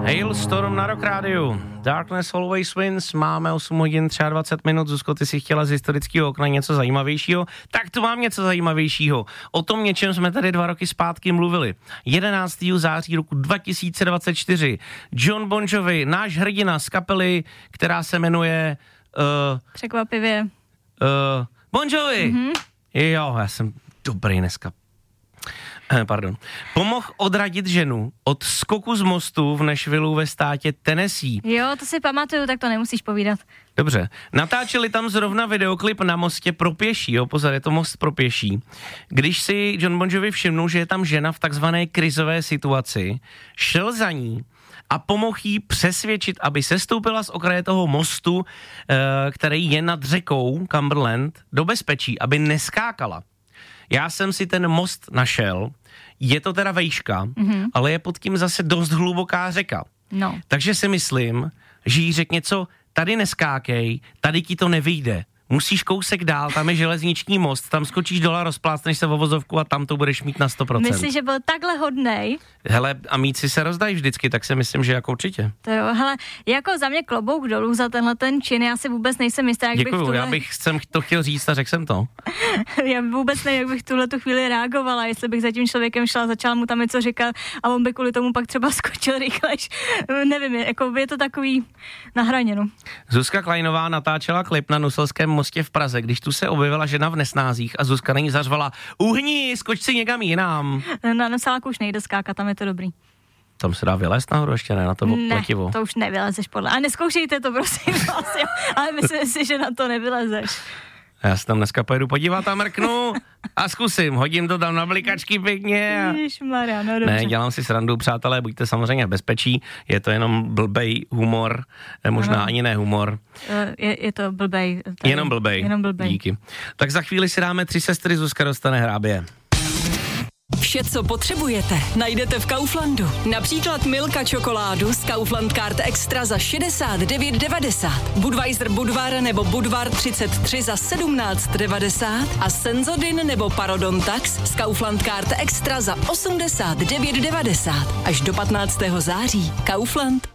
Hailstorm na Rock Rádiu. Darkness Always Wins. Máme 8 hodin 23 minut. Zuzko, ty si chtěla z historického okna něco zajímavějšího? Tak tu mám něco zajímavějšího. O tom něčem jsme tady 2 roky zpátky mluvili. 11. září roku 2024. Jon Bon Jovi, náš hrdina z kapely, která se jmenuje... Překvapivě. Bon Jovi. Mm-hmm. Jo, já jsem dobrý dneska. Pardon. Pomohl odradit ženu od skoku z mostu v Nashvilleu ve státě Tennessee. Jo, to si pamatuju, tak to nemusíš povídat. Dobře. Natáčeli tam zrovna videoklip na mostě pro pěší, jo, pozor, je to most pro pěší. Když si Jon Bon Jovi všimnul, že je tam žena v takzvané krizové situaci, šel za ní a pomohl jí přesvědčit, aby sestoupila z okraje toho mostu, který je nad řekou Cumberland, do bezpečí, aby neskákala. Já jsem si ten most našel, je to teda vejška, ale je pod tím zase dost hluboká řeka. No. Takže si myslím, že jí řekl něco, tady neskákej, tady ti to nevyjde. Musíš kousek dál, tam je železniční most, tam skočíš dole, rozplácneš se o vozovku a tam to budeš mít na 100%. Myslíš, že byl takhle hodnej? Hele, amíci se rozdají vždycky, tak si myslím, že jako určitě. To jo, hele, jako za mě klobouk dolů za tenhle ten čin, já si vůbec nejsem jistá, jak Děkuju, bych já bych to chtěl říct a řekl jsem to. Já vůbec nevím, jak bych tuhle tu chvíli reagovala, jestli bych za tím člověkem šla, začala mu tam něco říkat a on by kvůli tomu pak třeba skočil rychlejš. Nevím, jako je to takový na hraně, no. Zuzka Kleinová natáčela klip na Nuselském mostě v Praze, když tu se objevila žena v nesnázích a Zuzka na ní zařvala: uhni, skoč si někam jinam. Na Nosáku už nejde skákat, tam je to dobrý. Tam se dá vylézt nahoru ještě, ne? Na to pletivo. Ne, to už nevylezeš podle. A neskoušejte to, prosím vás, ale myslím si, že na to nevylezeš. Já se tam dneska pojedu podívat a mrknu a zkusím, hodím to tam na blikačky pěkně. Ježišmarja, no dobře. Ne, dělám si srandu, přátelé, buďte samozřejmě v bezpečí, je to jenom blbej humor, možná ani ne humor. Je to blbej. Jenom blbej. Díky. Tak za chvíli si dáme 3 sestry, Zuzka dostane hrábě. Vše, co potřebujete, najdete v Kauflandu. Například Milka čokoládu z Kaufland Card Extra za 69,90. Budweiser Budvar nebo Budvar 33 za 17,90. A Senzodin nebo Parodontax z Kaufland Card Extra za 89,90. Až do 15. září. Kaufland.